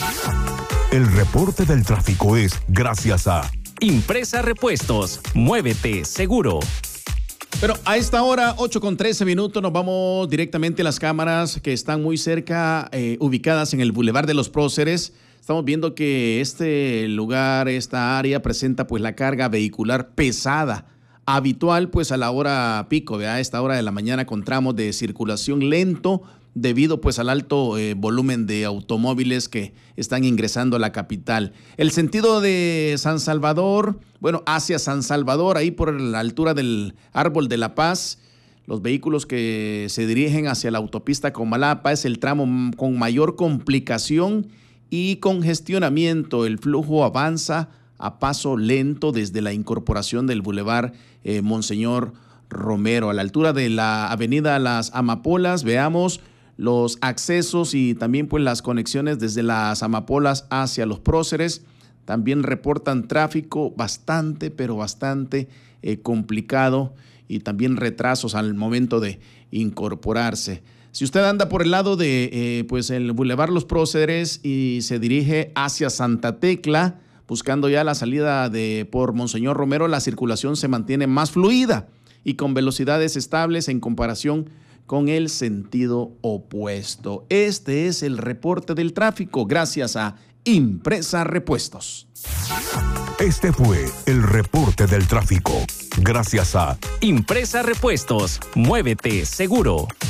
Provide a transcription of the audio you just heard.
El reporte del tráfico es gracias a Impresa Repuestos. Muévete seguro. Pero a esta hora, 8:13, nos vamos directamente a las cámaras que están muy cerca, ubicadas en el Boulevard de los Próceres. Estamos viendo que este lugar, esta área, presenta pues la carga vehicular pesada, habitual pues a la hora pico, a esta hora de la mañana, con tramos de circulación lento, debido pues al alto volumen de automóviles que están ingresando a la capital. El sentido de San Salvador, hacia San Salvador, ahí por la altura del Árbol de la Paz, los vehículos que se dirigen hacia la autopista Comalapa es el tramo con mayor complicación y congestionamiento. El flujo avanza a paso lento desde la incorporación del Boulevard Monseñor Romero. A la altura de la avenida Las Amapolas, veamos los accesos y también pues las conexiones desde las Amapolas hacia los Próceres. También reportan tráfico bastante complicado y también retrasos al momento de incorporarse. Si usted anda por el lado de el Boulevard Los Próceres y se dirige hacia Santa Tecla, buscando ya la salida por Monseñor Romero, la circulación se mantiene más fluida y con velocidades estables en comparación con el sentido opuesto. Este es el reporte del tráfico gracias a Impresa Repuestos. Este fue el reporte del tráfico gracias a Impresa Repuestos. Muévete seguro.